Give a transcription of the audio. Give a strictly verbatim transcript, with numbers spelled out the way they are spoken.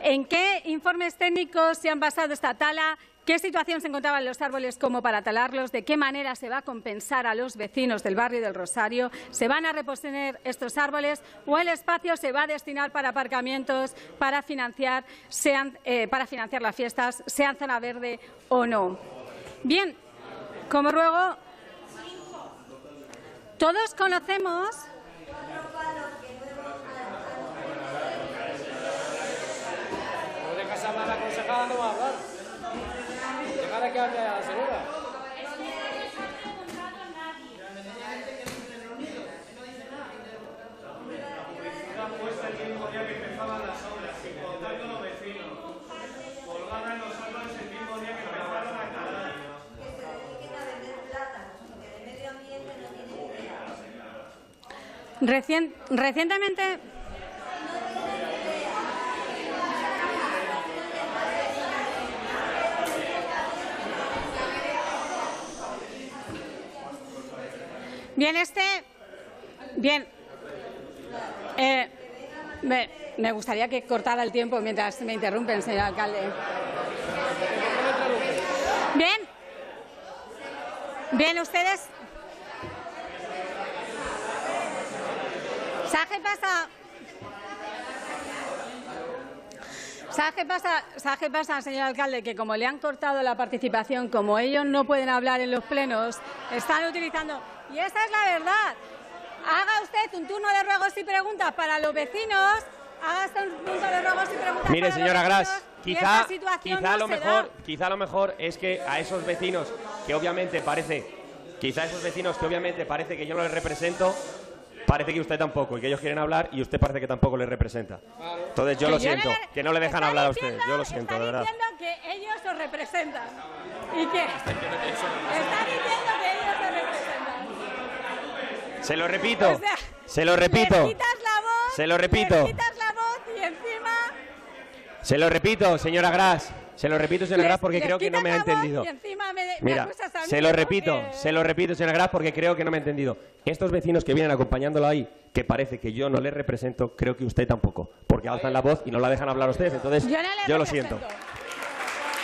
¿En qué informes técnicos se han basado esta tala? ¿Qué situación se encontraban los árboles como para talarlos? ¿De qué manera se va a compensar a los vecinos del barrio del Rosario? ¿Se van a reponer estos árboles o el espacio se va a destinar para aparcamientos, para financiar, sean, eh, para financiar las fiestas, sean zona verde o no? Bien, como ruego, todos conocemos... No dejas hablar a la concejala, no va a hablar. Dejar que hable a la señora. Puesta el mismo día que empezaban las obras, sin contar con los vecinos. Colgada en los árboles el mismo día que empezaron a talar. Que se dediquen a vender plátanos, porque de medio ambiente no tienen idea. Recien, recientemente... Bien, este... Bien. Eh, me, me gustaría que cortara el tiempo mientras me interrumpen, señor alcalde. Bien. Bien, ustedes... ¿Sabes qué pasa? ¿Sabes qué pasa? ¿Sabes qué pasa, señor alcalde? Que como le han cortado la participación, como ellos no pueden hablar en los plenos, están utilizando... Y esta es la verdad. Haga usted un turno de ruegos y preguntas para los vecinos. Haga usted un turno de ruegos y preguntas Mire, para señora los Gras, vecinos. quizá, quizá, no lo se mejor, da. quizá lo mejor es que a esos vecinos que obviamente parece, quizá a esos vecinos que obviamente parece que yo no les represento, parece que usted tampoco, y que ellos quieren hablar y usted parece que tampopo les representa. Entonces yo Que lo yo siento, no le- que no le dejan está hablar a diciendo- usted. Yo lo siento, de está verdad. diciendo que ellos os representan. ¿Y qué? Está diciendo que ellos os representan. Se lo repito, O sea, se lo repito, les quitas la voz, se lo repito, les quitas la voz y encima... se lo repito, señora Gras, se lo repito, señora les- Gras, porque les creo que no quitas me ha la voz entendido. y encima me, me Mira, acusas a mí, se lo ¿no? repito, Que- se lo repito, señora Gras, porque creo que no me ha entendido. Estos vecinos que vienen acompañándolo ahí, que parece que yo no les represento, creo que usted tampoco, porque alzan la voz y no la dejan hablar a ustedes. Entonces, Yo no le yo lo represento. siento.